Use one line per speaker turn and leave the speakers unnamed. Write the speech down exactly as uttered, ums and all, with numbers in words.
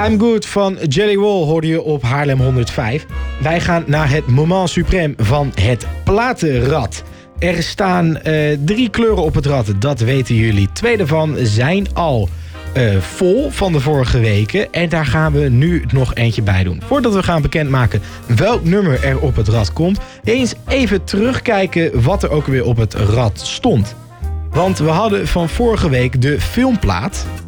I'm Good van Jelly Roll hoorde je op Haarlem honderdvijf. Wij gaan naar het moment suprême van het platenrad. Er staan uh, drie kleuren op het rad, dat weten jullie. Twee daarvan zijn al uh, vol van de vorige weken. En daar gaan we nu nog eentje bij doen. Voordat we gaan bekendmaken welk nummer er op het rad komt, eens even terugkijken wat er ook weer op het rad stond. Want we hadden van vorige week de filmplaat.